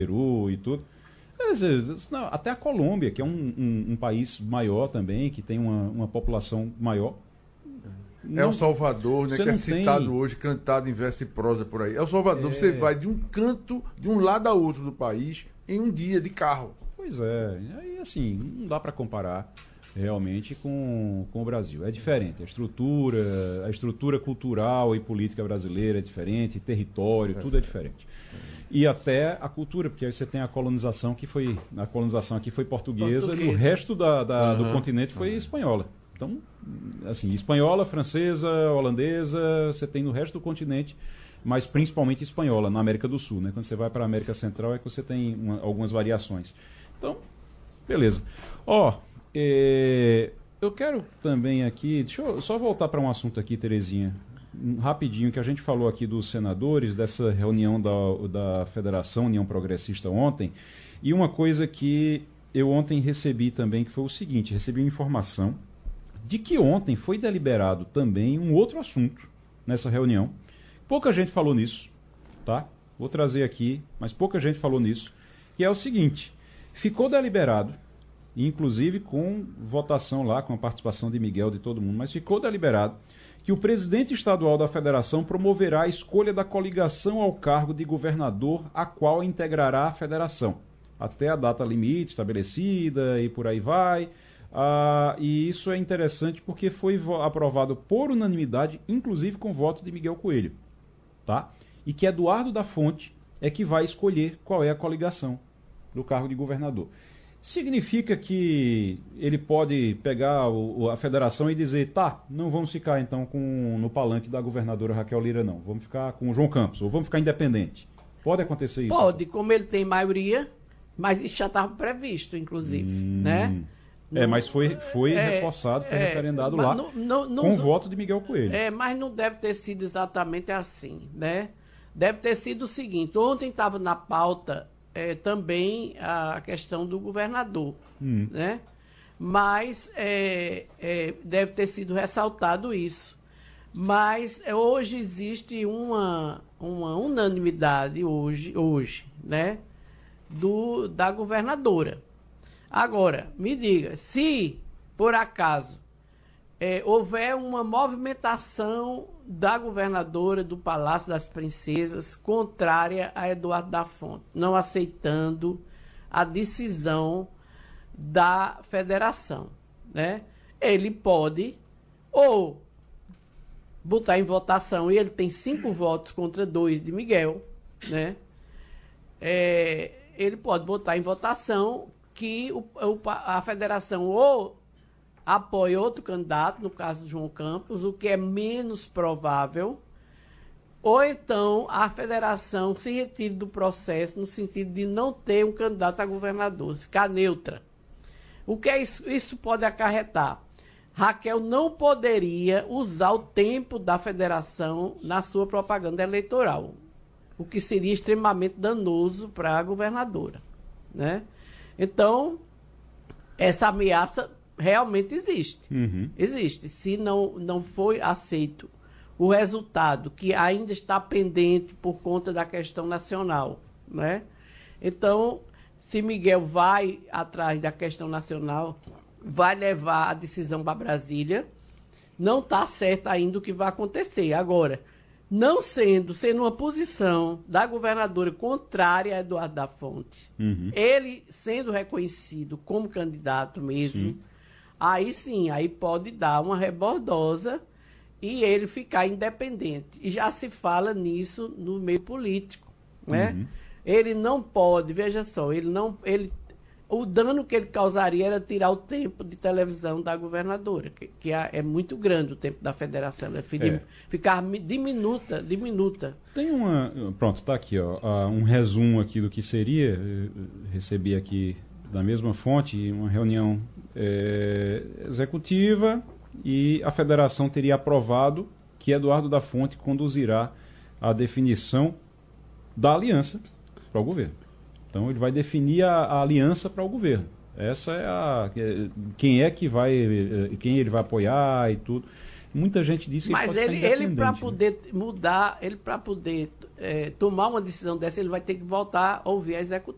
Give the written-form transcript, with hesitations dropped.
Peru e tudo. Não, até a Colômbia, que é um país maior também, que tem uma população maior. El Salvador, né, que é citado tem... hoje, cantado em verso e prosa por aí. El Salvador, você vai de um canto, de um lado a outro do país, em um dia de carro. Pois é, aí assim, não dá para comparar realmente com o Brasil. É diferente, a estrutura cultural e política brasileira é diferente, território, tudo é diferente. E até a cultura, porque aí você tem a colonização aqui foi portuguesa. E o resto do continente foi espanhola. Então, assim, espanhola, francesa, holandesa, você tem no resto do continente, mas principalmente espanhola, na América do Sul, né? Quando você vai para a América Central é que você tem algumas variações. Então, beleza. Eu quero também aqui, deixa eu só voltar para um assunto aqui, Terezinha, rapidinho, que a gente falou aqui dos senadores, dessa reunião da Federação União Progressista ontem, e uma coisa que eu ontem recebi também, que foi o seguinte, recebi uma informação de que ontem foi deliberado também um outro assunto nessa reunião. Pouca gente falou nisso, tá? Vou trazer aqui, mas pouca gente falou nisso, que é o seguinte, ficou deliberado, inclusive com votação lá, com a participação de Miguel, de todo mundo, mas ficou deliberado que o presidente estadual da federação promoverá a escolha da coligação ao cargo de governador, a qual integrará a federação, até a data limite estabelecida e por aí vai. E isso é interessante porque foi aprovado por unanimidade, inclusive com voto de Miguel Coelho, tá? E que Eduardo da Fonte é que vai escolher qual é a coligação do cargo de governador. Significa que ele pode pegar a federação e dizer, tá, não vamos ficar então no palanque da governadora Raquel Lira, não. Vamos ficar com o João Campos, ou vamos ficar independente. Pode acontecer isso? Pode, como ele tem maioria, mas isso já estava previsto, inclusive, né? Mas foi reforçado, foi referendado lá com o voto de Miguel Coelho. Mas não deve ter sido exatamente assim, né? Deve ter sido o seguinte, ontem estava na pauta também a questão do governador, né? Mas deve ter sido ressaltado isso. Mas hoje existe uma unanimidade, hoje, né? Da governadora. Agora, me diga, se por acaso houver uma movimentação da governadora do Palácio das Princesas contrária a Eduardo da Fonte, não aceitando a decisão da federação, né? Ele pode ou botar em votação, e ele tem 5 votos contra 2 de Miguel, né? Ele pode botar em votação que a federação ou apoia outro candidato, no caso João Campos, o que é menos provável, ou então a federação se retire do processo no sentido de não ter um candidato a governador, ficar neutra. O que isso pode acarretar? Raquel não poderia usar o tempo da federação na sua propaganda eleitoral, o que seria extremamente danoso para a governadora, né? Então, essa ameaça realmente existe. Existe. Se não foi aceito o resultado, que ainda está pendente por conta da questão nacional, né? Então, se Miguel vai atrás da questão nacional, vai levar a decisão para Brasília, não está certo ainda o que vai acontecer. Agora, não sendo uma posição da governadora contrária a Eduardo da Fonte, ele sendo reconhecido como candidato mesmo, aí pode dar uma rebordosa e ele ficar independente. E já se fala nisso no meio político, né? Ele não pode, veja só, o dano que ele causaria era tirar o tempo de televisão da governadora, que é muito grande o tempo da federação, ficar diminuta. Tem pronto, está aqui, um resumo aqui do que seria, eu recebi aqui da mesma fonte, uma reunião executiva, e a federação teria aprovado que Eduardo da Fonte conduzirá a definição da aliança para o governo. Então ele vai definir a aliança para o governo. Essa é quem ele vai apoiar e tudo. Muita gente diz que mas ele para poder mudar, ele para poder tomar uma decisão dessa, ele vai ter que voltar a ouvir a executiva.